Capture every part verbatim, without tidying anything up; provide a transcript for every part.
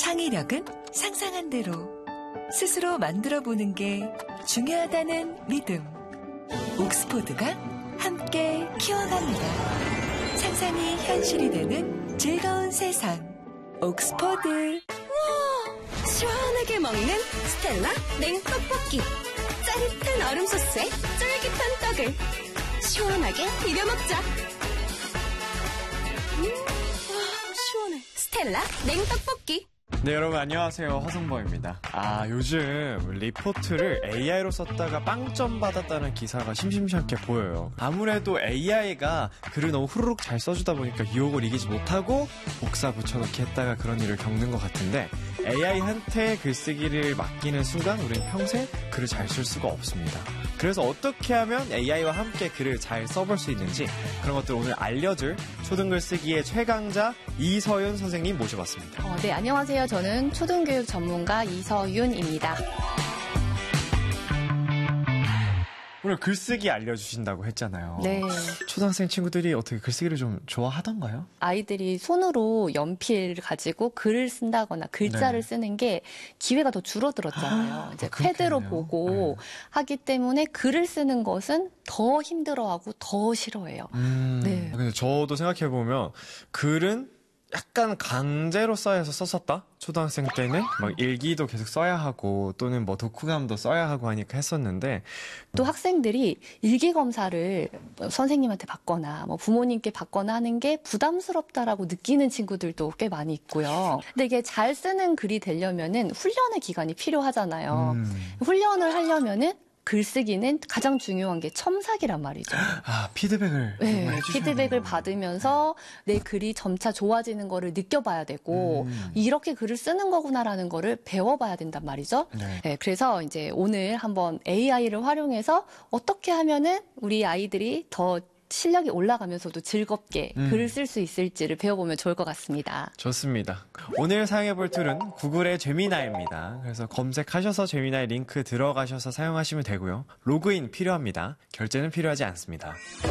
창의력은 상상한 대로 스스로 만들어보는 게 중요하다는 믿음. 옥스포드가 함께 키워갑니다. 상상이 현실이 되는 즐거운 세상. 옥스포드. 우와, 시원하게 먹는 스텔라 냉떡볶이. 짜릿한 얼음 소스에 쫄깃한 떡을 시원하게 비벼 먹자. 음, 와, 시원해. 스텔라 냉떡볶이. 네, 여러분 안녕하세요. 허성범입니다. 아, 요즘 리포트를 에이아이로 썼다가 빵점 받았다는 기사가 심심찮게 보여요. 아무래도 에이아이가 글을 너무 후루룩 잘 써주다 보니까 유혹을 이기지 못하고 복사 붙여넣기 했다가 그런 일을 겪는 것 같은데, 에이아이한테 글쓰기를 맡기는 순간 우리는 평생 글을 잘 쓸 수가 없습니다. 그래서 어떻게 하면 에이아이와 함께 글을 잘 써볼 수 있는지, 그런 것들 오늘 알려줄 초등글쓰기의 최강자 이서윤 선생님 모셔봤습니다. 어, 네, 안녕하세요. 저는 초등교육 전문가 이서윤입니다. 오늘 글쓰기 알려주신다고 했잖아요. 네. 초등학생 친구들이 어떻게 글쓰기를 좀 좋아하던가요? 아이들이 손으로 연필을 가지고 글을 쓴다거나 글자를 네. 쓰는 게 기회가 더 줄어들었잖아요. 아, 이제 아, 패드로 보고 네. 하기 때문에 글을 쓰는 것은 더 힘들어하고 더 싫어해요. 음, 네. 근데 저도 생각해보면 글은 약간 강제로 써야 해서 썼었다? 초등학생 때는 막 일기도 계속 써야 하고 또는 뭐 독후감도 써야 하고 하니까 했었는데, 또 학생들이 일기 검사를 선생님한테 받거나 뭐 부모님께 받거나 하는 게 부담스럽다라고 느끼는 친구들도 꽤 많이 있고요. 근데 이게 잘 쓰는 글이 되려면은 훈련의 기간이 필요하잖아요. 음. 훈련을 하려면은 글쓰기는 가장 중요한 게 첨삭이란 말이죠. 아, 피드백을. 네, 피드백을 받으면서 내 글이 점차 좋아지는 거를 느껴봐야 되고, 음. 이렇게 글을 쓰는 거구나라는 거를 배워봐야 된단 말이죠. 네. 네, 그래서 이제 오늘 한번 에이아이를 활용해서 어떻게 하면은 우리 아이들이 더 실력이 올라가면서도 즐겁게 음. 글을 쓸 수 있을지를 배워보면 좋을 것 같습니다. 좋습니다. 오늘 사용해볼 툴은 구글의 제미나이입니다. 그래서 검색하셔서 제미나이 링크 들어가셔서 사용하시면 되고요. 로그인 필요합니다. 결제는 필요하지 않습니다.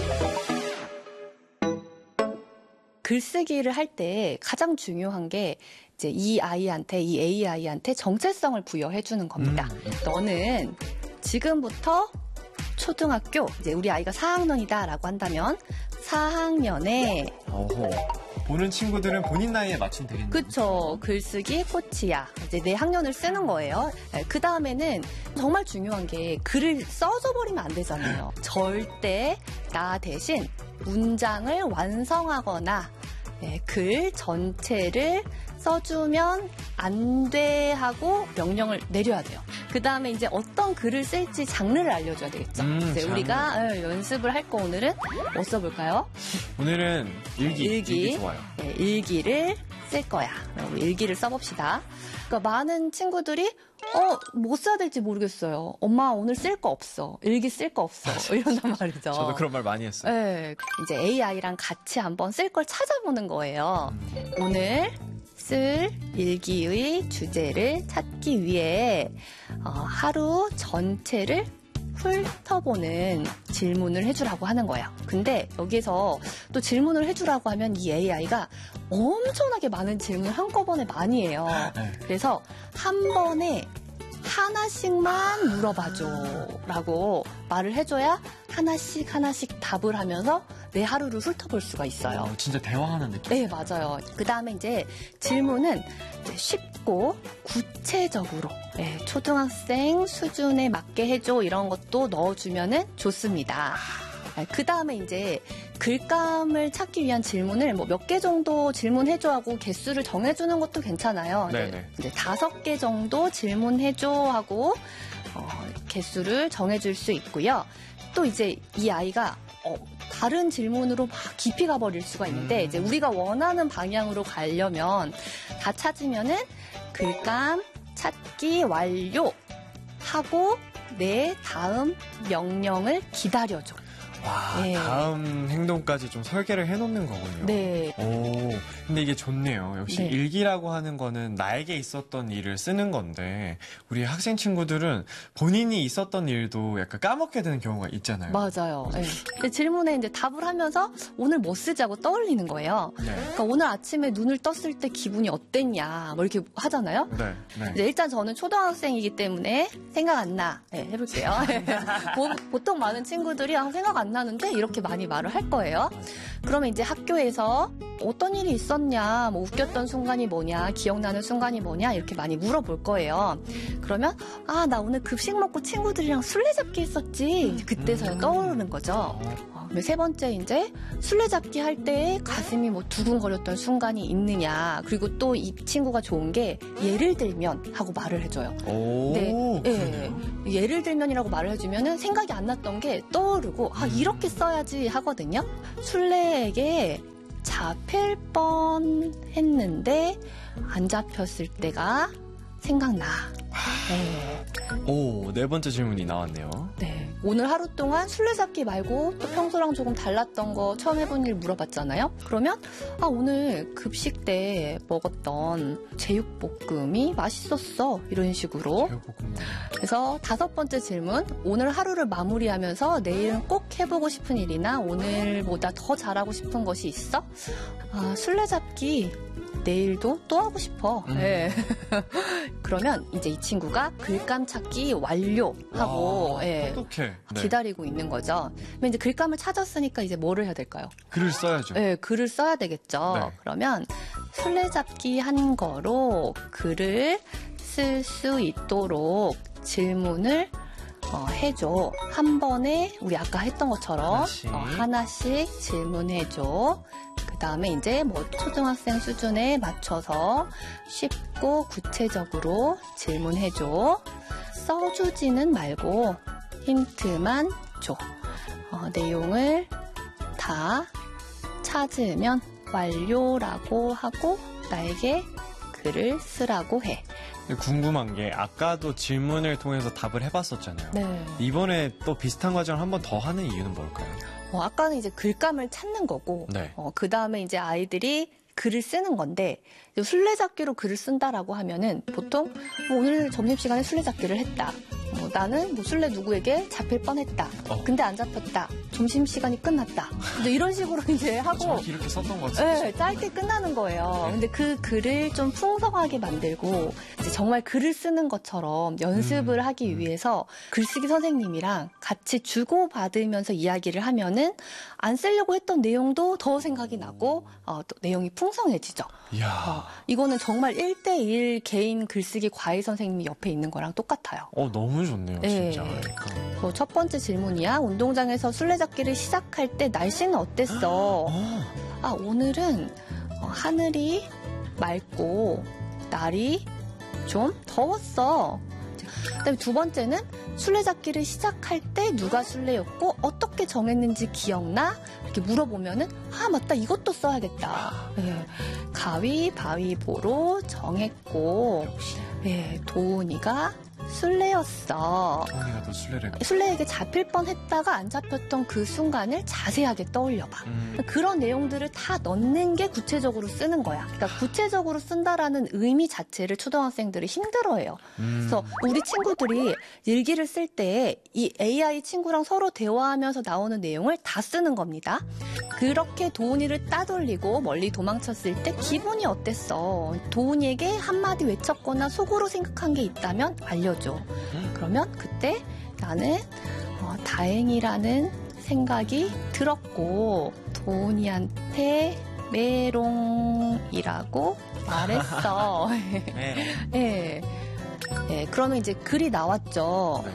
글쓰기를 할 때 가장 중요한 게 이제 이 아이한테, 이 에이아이한테 정체성을 부여해주는 겁니다. 음. 너는 지금부터 초등학교, 이제 우리 아이가 사 학년이다라고 한다면 사 학년에 어허. 보는 친구들은 본인 나이에 맞추면 되겠네요. 그쵸. 글쓰기 코치야. 이제 내 학년을 쓰는 거예요. 그 다음에는 정말 중요한 게 글을 써줘 버리면 안 되잖아요. 절대 나 대신 문장을 완성하거나 네, 글 전체를 써주면 안 돼 하고 명령을 내려야 돼요. 그 다음에 이제 어떤 글을 쓸지 장르를 알려줘야 되겠죠. 음, 이제 우리가 네, 연습을 할 거 오늘은 뭐 써볼까요? 오늘은 일기. 일기. 일기 좋아요. 네, 일기를 쓸 거야. 우리 일기를 써봅시다. 그러니까 많은 친구들이 어, 뭐 써야 될지 모르겠어요. 엄마 오늘 쓸 거 없어. 일기 쓸 거 없어. 이런단 말이죠. 저도 그런 말 많이 했어요. 네, 이제 에이아이랑 같이 한번 쓸 걸 찾아보는 거예요. 음. 오늘 쓸 일기의 주제를 찾기 위해 어, 하루 전체를 훑어보는 질문을 해주라고 하는 거예요. 근데 여기서 또 질문을 해주라고 하면 이 에이아이가 엄청나게 많은 질문을 한꺼번에 많이 해요. 그래서 한 번에 하나씩만 물어봐줘 라고 말을 해줘야 하나씩 하나씩 답을 하면서 내 하루를 훑어볼 수가 있어요. 어, 진짜 대화하는 느낌. 네, 맞아요. 그 다음에 이제 질문은 이제 쉽고 구체적으로 네, 초등학생 수준에 맞게 해줘 이런 것도 넣어주면은 좋습니다. 그 다음에 이제 글감을 찾기 위한 질문을 뭐 몇 개 정도 질문해줘 하고 개수를 정해주는 것도 괜찮아요. 네네. 이제 다섯 개 정도 질문해줘 하고 어, 개수를 정해줄 수 있고요. 또 이제 이 아이가 어, 다른 질문으로 막 깊이 가버릴 수가 있는데 음. 이제 우리가 원하는 방향으로 가려면 다 찾으면은 글감 찾기 완료 하고 내 다음 명령을 기다려줘. 와, 네. 다음 행동까지 좀 설계를 해놓는 거군요. 네. 오, 근데 이게 좋네요. 역시 네. 일기라고 하는 거는 나에게 있었던 일을 쓰는 건데, 우리 학생 친구들은 본인이 있었던 일도 약간 까먹게 되는 경우가 있잖아요. 맞아요. 네. 근데 질문에 이제 답을 하면서 오늘 뭐 쓰자고 떠올리는 거예요. 네. 그러니까 오늘 아침에 눈을 떴을 때 기분이 어땠냐, 뭐 이렇게 하잖아요. 네. 네. 이제 일단 저는 초등학생이기 때문에 생각 안 나. 네, 해볼게요. 보- 보통 많은 친구들이 아, 생각 안 나는데 이렇게 많이 말을 할 거예요. 그러면 이제 학교에서 어떤 일이 있었냐, 뭐 웃겼던 순간이 뭐냐, 기억나는 순간이 뭐냐 이렇게 많이 물어볼 거예요. 그러면 아, 나 오늘 급식 먹고 친구들이랑 술래잡기 했었지. 그때서야 떠오르는 거죠. 어, 그럼 세 번째 이제 술래잡기 할 때 가슴이 뭐 두근거렸던 순간이 있느냐. 그리고 또 이 친구가 좋은 게 예를 들면 하고 말을 해줘요. 오, 네, 그러네요. 예. 예를 들면이라고 말을 해주면은 생각이 안 났던 게 떠오르고 아 이렇게 써야지 하거든요. 술래에게 잡힐 뻔 했는데 안 잡혔을 때가 생각나. 네. 오, 네 번째 질문이 나왔네요. 네. 오늘 하루 동안 술래잡기 말고 또 평소랑 조금 달랐던 거 처음 해본 일 물어봤잖아요. 그러면 아 오늘 급식 때 먹었던 제육볶음이 맛있었어. 이런 식으로. 제육볶음. 그래서 다섯 번째 질문. 오늘 하루를 마무리하면서 내일은 꼭 해보고 싶은 일이나 오늘보다 더 잘하고 싶은 것이 있어? 아, 술래잡기 내일도 또 하고 싶어. 음. 네. 그러면 이제 이 친구가 글감 찾기 완료하고 아, 예, 똑똑해. 네. 기다리고 있는 거죠. 그러면 이제 글감을 찾았으니까 이제 뭐를 해야 될까요? 글을 써야죠. 네, 글을 써야 되겠죠. 네. 그러면 술래잡기 한 거로 글을 쓸 수 있도록 질문을 어, 해줘. 한 번에 우리 아까 했던 것처럼 하나씩. 어, 하나씩 질문해줘. 그 다음에 이제 뭐 초등학생 수준에 맞춰서 쉽고 구체적으로 질문해줘. 써주지는 말고 힌트만 줘. 어, 내용을 다 찾으면 완료라고 하고 나에게 글을 쓰라고 해. 궁금한 게 아까도 질문을 통해서 답을 해봤었잖아요. 네. 이번에 또 비슷한 과정을 한 번 더 하는 이유는 뭘까요? 어, 아까는 이제 글감을 찾는 거고, 네. 어, 그 다음에 이제 아이들이 글을 쓰는 건데, 술래잡기로 글을 쓴다라고 하면은 보통 뭐 오늘 점심시간에 술래잡기를 했다. 뭐 나는 뭐 술래 누구에게 잡힐 뻔했다. 어. 근데 안 잡혔다. 점심시간이 끝났다. 근데 이런 식으로 이제 하고, 정확히 이렇게 썼던 것 같아요. 네, 짧게 끝나는 거예요. 네. 근데 그 글을 좀 풍성하게 만들고 이제 정말 글을 쓰는 것처럼 연습을 음, 하기 음. 위해서 글쓰기 선생님이랑 같이 주고받으면서 이야기를 하면은 안 쓰려고 했던 내용도 더 생각이 나고 어, 또 내용이 풍성해지죠. 이야. 어, 이거는 정말 일대일 개인 글쓰기 과외 선생님이 옆에 있는 거랑 똑같아요. 어, 너무 좋네요, 네. 진짜. 그러니까. 어, 첫 번째 질문이야. 운동장에서 술래잡기를 시작할 때 날씨는 어땠어? 어, 아, 오늘은 어, 하늘이 맑고 날이 좀 더웠어. 그다음에 두 번째는 술래잡기를 시작할 때 누가 술래였고 어떻게 정했는지 기억나? 이렇게 물어보면은 아 맞다 이것도 써야겠다. 네. 가위바위보로 정했고 네, 도훈이가 술래였어. 도훈이가 또 술래를. 술래에게 잡힐 뻔했다가 안 잡혔던 그 순간을 자세하게 떠올려봐. 음, 그런 내용들을 다 넣는 게 구체적으로 쓰는 거야. 그러니까 구체적으로 쓴다라는 의미 자체를 초등학생들이 힘들어해요. 음. 그래서 우리 친구들이 일기를 쓸 때 이 에이아이 친구랑 서로 대화하면서 나오는 내용을 다 쓰는 겁니다. 그렇게 도훈이를 따돌리고 멀리 도망쳤을 때 기분이 어땠어? 도훈이에게 한마디 외쳤거나 속으로 생각한 게 있다면 알려줘. 그러면 그때 나는 어, 다행이라는 생각이 들었고 도훈이한테 메롱이라고 말했어. 네. 네. 네, 그러면 이제 글이 나왔죠.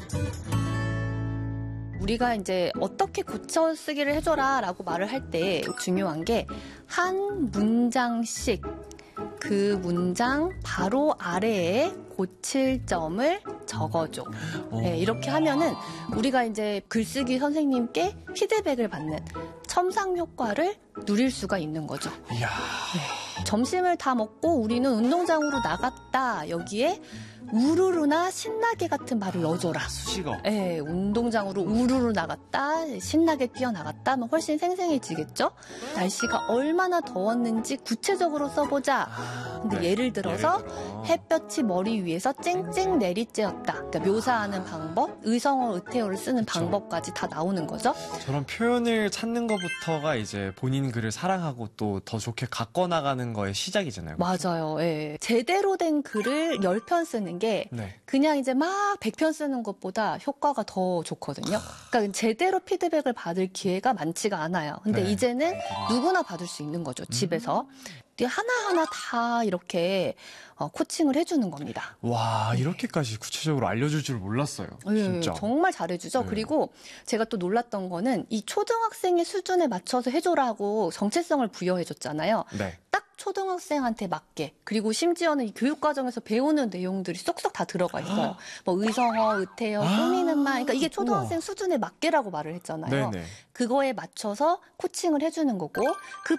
우리가 이제 어떻게 고쳐 쓰기를 해줘라 라고 말을 할 때 중요한 게 한 문장씩 그 문장 바로 아래에 고칠 점을 적어줘. 네, 이렇게 하면은 우리가 이제 글쓰기 선생님께 피드백을 받는 첨상 효과를 누릴 수가 있는 거죠. 이야. 점심을 다 먹고 우리는 운동장으로 나갔다. 여기에 우르르나 신나게 같은 말을 넣어줘라. 수식어. 예, 운동장으로 우르르 나갔다, 신나게 뛰어나갔다 하면 훨씬 생생해지겠죠? 날씨가 얼마나 더웠는지 구체적으로 써보자. 근데 네. 예를 들어서 예를 들어. 햇볕이 머리 위에서 쨍쨍 내리쬐었다. 그러니까 묘사하는 방법, 의성어, 의태어를 쓰는 그쵸. 방법까지 다 나오는 거죠. 저런 표현을 찾는 것부터가 이제 본인 글을 사랑하고 또 더 좋게 가꿔 나가는 거의 시작이잖아요. 맞아요. 예. 제대로 된 글을 열 편 쓰는 게 네. 그냥 이제 막 백 편 쓰는 것보다 효과가 더 좋거든요. 그러니까 제대로 피드백을 받을 기회가 많지가 않아요. 근데 네. 이제는 누구나 받을 수 있는 거죠, 집에서. 근데 하나하나 다 이렇게 어, 코칭을 해주는 겁니다. 와, 이렇게까지 구체적으로 알려줄 줄 몰랐어요. 예, 진짜. 정말 잘해주죠. 네. 그리고 제가 또 놀랐던 거는 이 초등학생의 수준에 맞춰서 해줘라고 정체성을 부여해줬잖아요. 네. 딱 초등학생한테 맞게, 그리고 심지어는 이 교육과정에서 배우는 내용들이 쏙쏙 다 들어가 있어요. 뭐 의성어, 의태어, 아, 꾸미는 말, 그러니까 이게 우와. 초등학생 수준에 맞게라고 말을 했잖아요. 네네. 그거에 맞춰서 코칭을 해주는 거고, 그